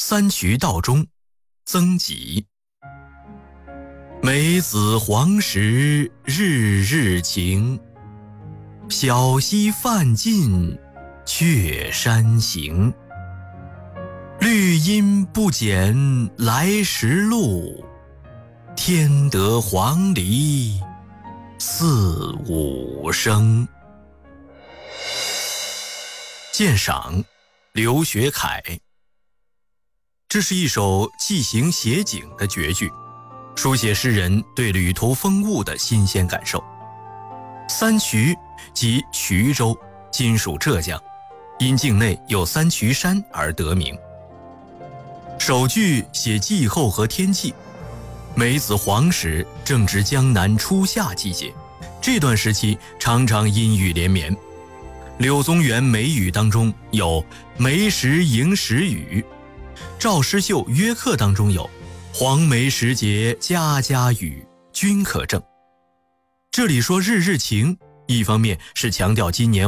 三衢道中，曾几。梅子黄时日日晴，小溪泛尽却山行。绿阴不减来时路，添得黄鹂四五声。鉴赏刘学凯。这是一首寄行写景的绝句，书写诗人对旅途风物的新鲜感受。三衢即衢州，今属浙江，因境内有三衢山而得名。首句写气候和天气，梅子黄时正值江南初夏季节，这段时期常常阴雨连绵。柳宗元梅语当中有梅时迎时雨，赵师秀约客当中有黄梅时节家家雨，均可证。这里说日日晴，一方面是强调今年